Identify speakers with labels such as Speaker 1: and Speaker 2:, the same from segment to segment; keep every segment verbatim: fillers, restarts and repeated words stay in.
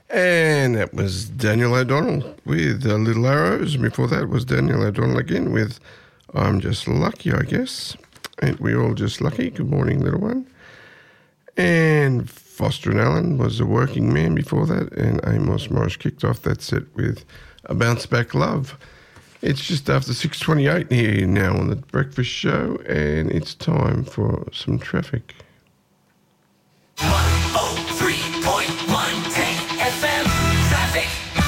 Speaker 1: And that was Daniel O'Donnell with uh, Little Arrows. And before that was Daniel O'Donnell again with I'm Just Lucky, I guess. Ain't we all just lucky? Good morning, little one. And Foster and Allen was The Working Man before that. And Amos Morris kicked off that set with A Bounce Back Love. It's just after six twenty-eight here now on The Breakfast Show. And it's time for some traffic.
Speaker 2: one oh three point one F M traffic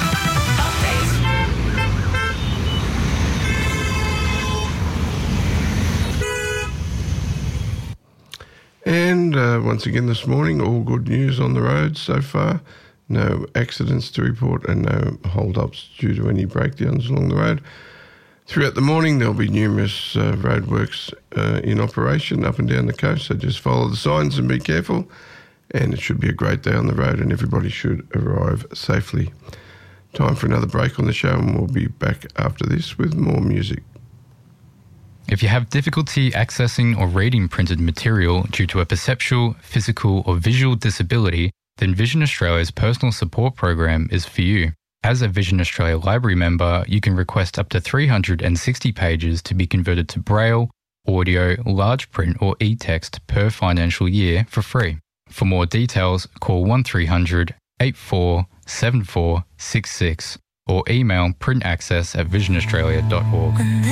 Speaker 2: update.
Speaker 1: And uh, once again this morning, all good news on the road so far. No accidents to report and no hold-ups due to any breakdowns along the road. Throughout the morning, there'll be numerous uh, roadworks uh, in operation up and down the coast, so just follow the signs and be careful. And it should be a great day on the road and everybody should arrive safely. Time for another break on the show and we'll be back after this with more music.
Speaker 3: If you have difficulty accessing or reading printed material due to a perceptual, physical or visual disability, then Vision Australia's personal support program is for you. As a Vision Australia Library member, you can request up to three hundred sixty pages to be converted to Braille, audio, large print or e-text per financial year for free. For more details, call one three hundred eight four seven four six six or email printaccess at vision australia dot org.